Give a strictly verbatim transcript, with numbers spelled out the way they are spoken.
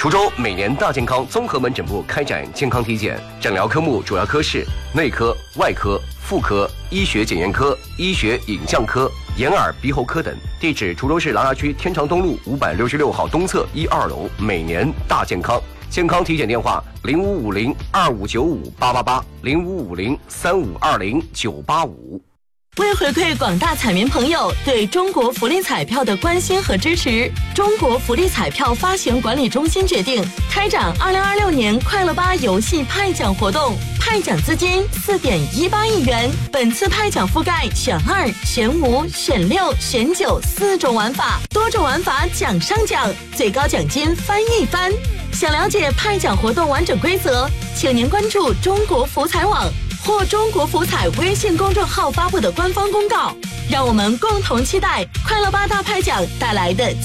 滁州每年大健康综合门诊部开展健康体检，诊疗科目主要科室内科、外科、妇科、医学检验科、医学影像科、眼耳鼻喉科等。地址：滁州市琅琊区天长东路五百六十六号东侧一二楼。每年大健康健康体检电话：零五五零二五九五八八八，零五五零三五二零九八五。 为回馈广大彩民朋友对中国福利彩票的关心和支持，中国福利彩票发行管理中心决定开展二零二六年快乐吧游戏派奖活动，派奖资金四点一八亿元。本次派奖覆盖选二、选五、选六、选九四种玩法，多种玩法奖上奖，最高奖金翻一番。想了解派奖活动完整规则，请您关注中国福彩网或中国福彩微信公众号发布的官方公告。让我们共同期待快乐吧大派奖带来的